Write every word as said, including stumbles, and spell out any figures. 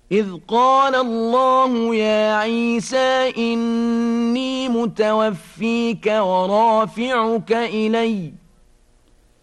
إذ قال الله يا عيسى إني متوفيك ورافعك إلي